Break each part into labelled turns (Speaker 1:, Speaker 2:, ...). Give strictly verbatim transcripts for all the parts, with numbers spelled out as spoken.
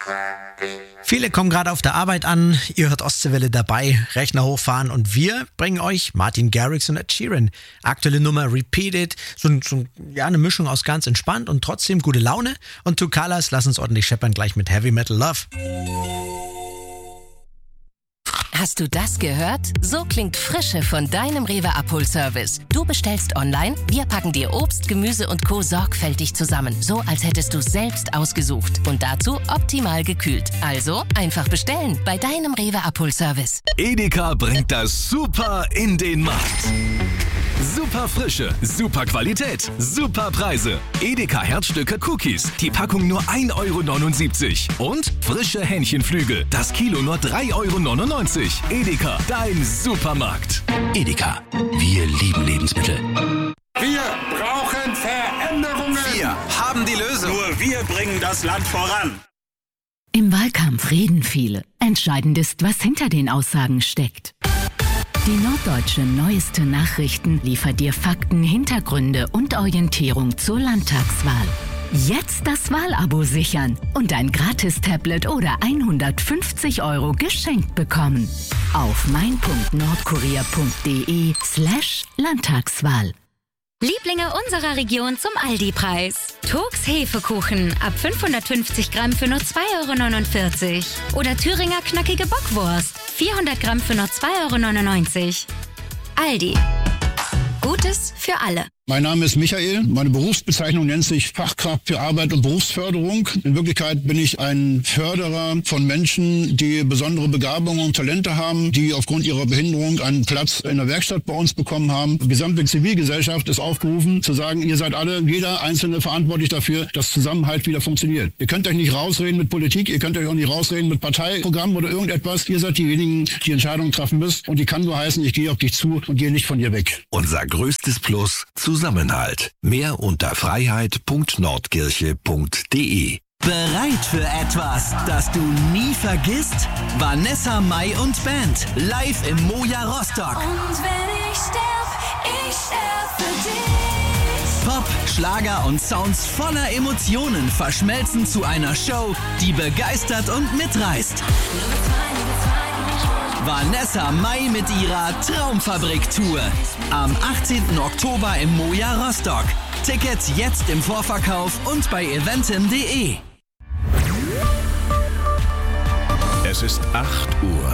Speaker 1: Viele kommen gerade auf der Arbeit an, ihr hört Ostseewelle dabei, Rechner hochfahren und wir bringen euch Martin Garrix und Ed Sheeran. Aktuelle Nummer Repeat It, so, so ja, eine Mischung aus ganz entspannt und trotzdem gute Laune. Und Two Colors, lass uns ordentlich scheppern gleich mit Heavy Metal Love.
Speaker 2: Hast du das gehört? So klingt Frische von deinem Rewe Abholservice. Du bestellst online, wir packen dir Obst, Gemüse und Co. sorgfältig zusammen. So, als hättest du selbst ausgesucht. Und dazu optimal gekühlt. Also einfach bestellen bei deinem Rewe Abholservice.
Speaker 3: Edeka bringt das Super in den Markt. Super Frische, super Qualität, super Preise. Edeka Herzstücke Cookies, die Packung nur ein Euro neunundsiebzig. Und frische Hähnchenflügel, das Kilo nur drei Euro neunundneunzig. Edeka, dein Supermarkt. Edeka, wir lieben Lebensmittel.
Speaker 4: Wir brauchen Veränderungen.
Speaker 5: Wir haben die Lösung.
Speaker 4: Nur wir bringen das Land voran.
Speaker 6: Im Wahlkampf reden viele. Entscheidend ist, was hinter den Aussagen steckt. Die Norddeutsche Neueste Nachrichten liefert dir Fakten, Hintergründe und Orientierung zur Landtagswahl. Jetzt das Wahlabo sichern und ein Gratis-Tablet oder hundertfünfzig Euro geschenkt bekommen. Auf mein.nordkorea.de slash Landtagswahl.
Speaker 7: Lieblinge unserer Region zum Aldi-Preis. Turks Hefekuchen ab fünfhundertfünfzig Gramm für nur zwei Euro neunundvierzig. Oder Thüringer knackige Bockwurst, vierhundert Gramm für nur zwei Euro neunundneunzig. Aldi. Gutes für alle.
Speaker 8: Mein Name ist Michael. Meine Berufsbezeichnung nennt sich Fachkraft für Arbeit und Berufsförderung. In Wirklichkeit bin ich ein Förderer von Menschen, die besondere Begabungen und Talente haben, die aufgrund ihrer Behinderung einen Platz in der Werkstatt bei uns bekommen haben. Die gesamte Zivilgesellschaft ist aufgerufen, zu sagen, ihr seid alle, jeder Einzelne verantwortlich dafür, dass Zusammenhalt wieder funktioniert. Ihr könnt euch nicht rausreden mit Politik, ihr könnt euch auch nicht rausreden mit Parteiprogrammen oder irgendetwas. Ihr seid diejenigen, die Entscheidungen treffen müsst. Und die kann nur heißen, ich gehe auf dich zu und gehe nicht von dir weg.
Speaker 3: Unser größtes Plus, Zusammenhalt. Mehr unter freiheit punkt nordkirche punkt de.
Speaker 9: Bereit für etwas, das du nie vergisst? Vanessa Mai und Band, live im Moja Rostock.
Speaker 10: Und wenn ich sterb, ich sterb für dich.
Speaker 9: Pop, Schlager und Sounds voller Emotionen verschmelzen zu einer Show, die begeistert und mitreißt. Vanessa Mai mit ihrer Traumfabrik-Tour. Am achtzehnten Oktober im Moja Rostock. Tickets jetzt im Vorverkauf und bei eventim punkt de.
Speaker 11: Es ist acht Uhr.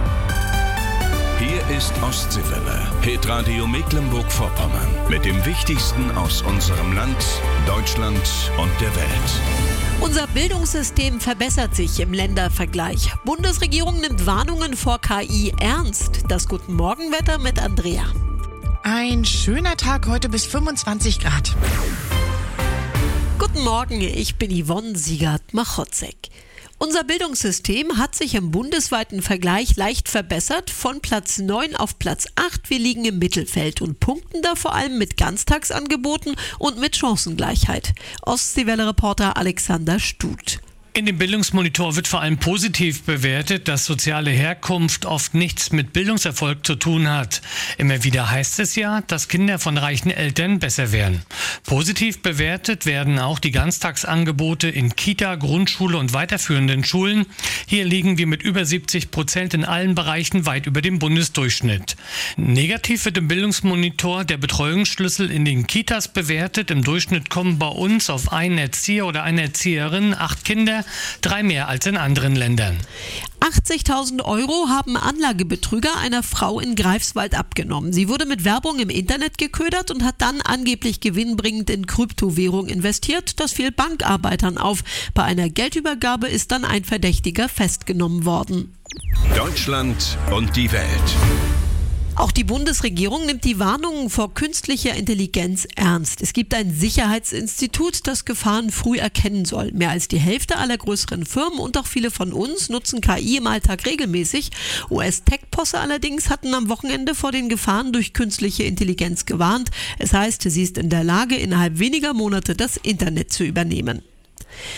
Speaker 11: Hier ist Ostseewelle, Hitradio Mecklenburg-Vorpommern. Mit dem Wichtigsten aus unserem Land, Deutschland und der Welt.
Speaker 12: Unser Bildungssystem verbessert sich im Ländervergleich. Bundesregierung nimmt Warnungen vor K I ernst. Das Guten Morgenwetter mit Andrea.
Speaker 13: Ein schöner Tag heute bis fünfundzwanzig Grad.
Speaker 12: Guten Morgen, ich bin Yvonne Siegert-Machotzek. Unser Bildungssystem hat sich im bundesweiten Vergleich leicht verbessert, von Platz neun auf Platz acht. Wir liegen im Mittelfeld und punkten da vor allem mit Ganztagsangeboten und mit Chancengleichheit. Ostseewelle-Reporter Alexander Stuth.
Speaker 14: In dem Bildungsmonitor wird vor allem positiv bewertet, dass soziale Herkunft oft nichts mit Bildungserfolg zu tun hat. Immer wieder heißt es ja, dass Kinder von reichen Eltern besser werden. Positiv bewertet werden auch die Ganztagsangebote in Kita, Grundschule und weiterführenden Schulen. Hier liegen wir mit über siebzig Prozent in allen Bereichen weit über dem Bundesdurchschnitt. Negativ wird im Bildungsmonitor der Betreuungsschlüssel in den Kitas bewertet. Im Durchschnitt kommen bei uns auf einen Erzieher oder eine Erzieherin acht Kinder, drei mehr als in anderen Ländern.
Speaker 12: achtzigtausend Euro haben Anlagebetrüger einer Frau in Greifswald abgenommen. Sie wurde mit Werbung im Internet geködert und hat dann angeblich gewinnbringend in Kryptowährung investiert. Das fiel Bankarbeitern auf. Bei einer Geldübergabe ist dann ein Verdächtiger festgenommen worden.
Speaker 11: Deutschland und die Welt.
Speaker 12: Auch die Bundesregierung nimmt die Warnungen vor künstlicher Intelligenz ernst. Es gibt ein Sicherheitsinstitut, das Gefahren früh erkennen soll. Mehr als die Hälfte aller größeren Firmen und auch viele von uns nutzen K I im Alltag regelmäßig. U S-Tech-Posse allerdings hatten am Wochenende vor den Gefahren durch künstliche Intelligenz gewarnt. Es heißt, sie ist in der Lage, innerhalb weniger Monate das Internet zu übernehmen.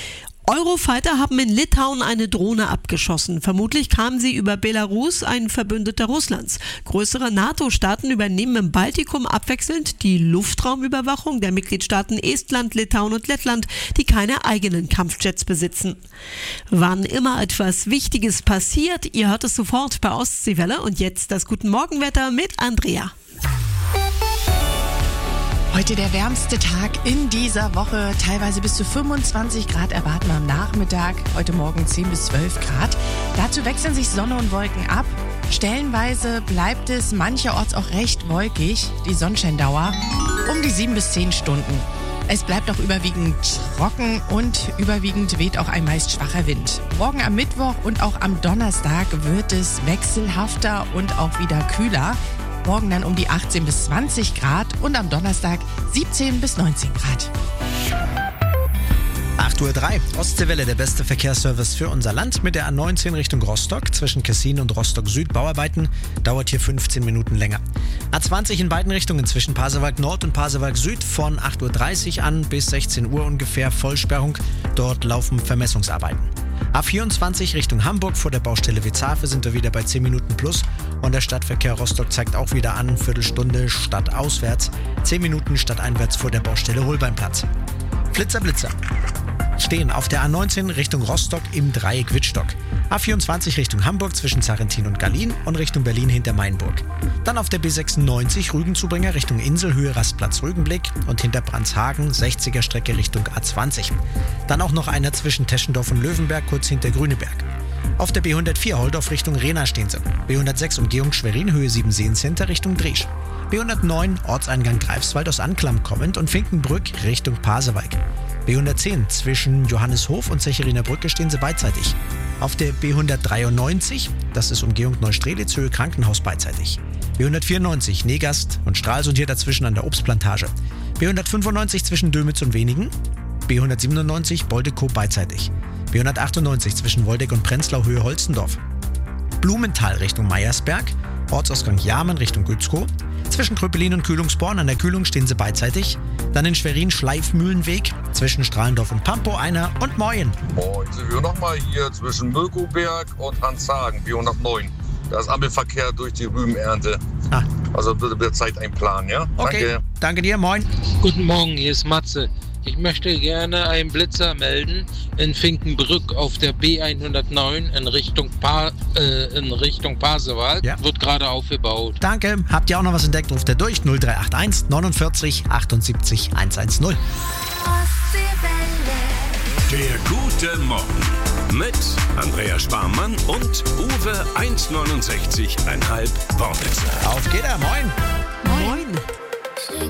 Speaker 12: Eurofighter haben in Litauen eine Drohne abgeschossen. Vermutlich kam sie über Belarus, ein Verbündeter Russlands. Größere NATO-Staaten übernehmen im Baltikum abwechselnd die Luftraumüberwachung der Mitgliedstaaten Estland, Litauen und Lettland, die keine eigenen Kampfjets besitzen. Wann immer etwas Wichtiges passiert, ihr hört es sofort bei Ostseewelle. Und jetzt das Guten Morgenwetter mit Andrea.
Speaker 13: Heute der wärmste Tag in dieser Woche. Teilweise bis zu fünfundzwanzig Grad erwarten wir am Nachmittag. Heute Morgen zehn bis zwölf Grad. Dazu wechseln sich Sonne und Wolken ab. Stellenweise bleibt es mancherorts auch recht wolkig. Die Sonnenscheindauer um die sieben bis zehn Stunden. Es bleibt auch überwiegend trocken und überwiegend weht auch ein meist schwacher Wind. Morgen am Mittwoch und auch am Donnerstag wird es wechselhafter und auch wieder kühler. Morgen dann um die achtzehn bis zwanzig Grad und am Donnerstag siebzehn bis neunzehn Grad.
Speaker 1: acht Uhr drei, Ostseewelle, der beste Verkehrsservice für unser Land mit der A neunzehn Richtung Rostock zwischen Kessin und Rostock Süd. Bauarbeiten, dauert hier fünfzehn Minuten länger. A zwanzig in beiden Richtungen zwischen Pasewalk Nord und Pasewalk Süd von acht Uhr dreißig an bis sechzehn Uhr ungefähr Vollsperrung. Dort laufen Vermessungsarbeiten. A vierundzwanzig Richtung Hamburg vor der Baustelle Witzhafe sind wir wieder bei zehn Minuten plus und der Stadtverkehr Rostock zeigt auch wieder an, Viertelstunde stadtauswärts, zehn Minuten stadteinwärts vor der Baustelle Holbeinplatz. Flitzer, Blitzer. Stehen auf der A neunzehn Richtung Rostock im Dreieck Wittstock. A vierundzwanzig Richtung Hamburg zwischen Sarrentin und Gallien und Richtung Berlin hinter Mainburg. Dann auf der B sechsundneunzig Rügenzubringer Richtung Inselhöhe Rastplatz Rügenblick und hinter Brandshagen sechziger Strecke Richtung A zwanzig. Dann auch noch einer zwischen Teschendorf und Löwenberg kurz hinter Grüneberg. Auf der B hundertvier Holdorf Richtung Rena stehen sie. B hundertsechs Umgehung Schwerin Höhe Siebenseen Center Richtung Driesch. B hundertneun Ortseingang Greifswald aus Anklam kommend und Finkenbrück Richtung Pasewalk. B hundertzehn zwischen Johanneshof und Zechiriner Brücke stehen sie beidseitig. Auf der B hundertdreiundneunzig, das ist Umgehung Neustrelitz Höhe Krankenhaus beidseitig. B hundertvierundneunzig Negast und Stralsund hier dazwischen an der Obstplantage. B hundertfünfundneunzig zwischen Dömitz und Wenigen. B hundertsiebenundneunzig Boldekow beidseitig. B hundertachtundneunzig zwischen Woldeck und Prenzlau Höhe Holzendorf. Blumenthal Richtung Meiersberg. Ortsausgang Jarmen Richtung Gützkow. Zwischen Tröpelin und Kühlungsborn an der Kühlung stehen sie beidseitig. Dann in Schwerin Schleifmühlenweg, zwischen Strahlendorf und Pampo einer und Moin.
Speaker 5: Moin, sind wir nochmal hier zwischen Möckoberg und Hanshagen, B hundertneun. Da ist Ampelverkehr durch die Rübenernte. Ah. Also bitte, bitte Zeit einplanen, ja?
Speaker 1: Okay, danke. Danke dir, moin.
Speaker 15: Guten Morgen, hier ist Matze. Ich möchte gerne einen Blitzer melden in Finkenbrück auf der B hundertneun in Richtung, pa äh, in Richtung Pasewalk. Ja. Wird gerade aufgebaut.
Speaker 1: Danke. Habt ihr auch noch was entdeckt? Ruft ihr durch null drei acht eins neunundvierzig achtundsiebzig hundertzehn.
Speaker 3: Der gute Morgen mit Andrea Sparmann und Uwe eins neunundsechzig Komma fünf Wortwitzer.
Speaker 1: Auf geht er, moin.
Speaker 12: Moin.